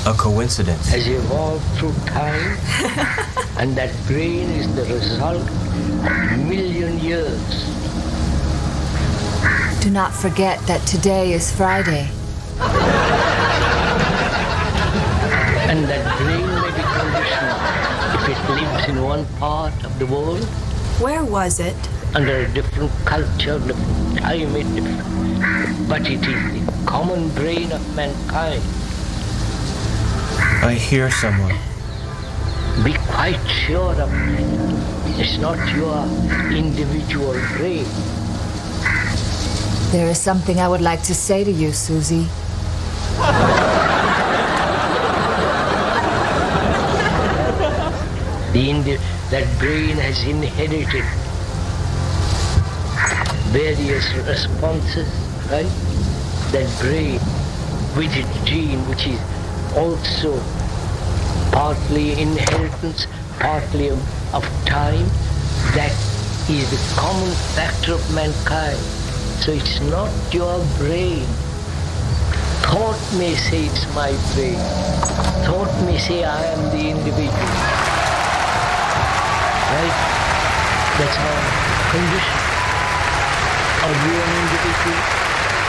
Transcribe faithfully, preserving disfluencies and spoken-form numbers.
A coincidence. Has evolved through time, and that brain is the result of a million years. Do not forget that today is Friday. And that brain may be conditioned if it lives in one part of the world. Where was it? Under a different culture, different climate, different. But it is the common brain of mankind. I hear someone. Be quite sure of it. It's not your individual brain. There is something I would like to say to you, Susie. The indi- that brain has inherited various responses, right? That brain with its gene, which is also partly inheritance, partly of, of time, that is the common factor of mankind. So it's not your brain. Thought may say it's my brain. Thought may say I am the individual. Right? That's our condition. Are you an individual?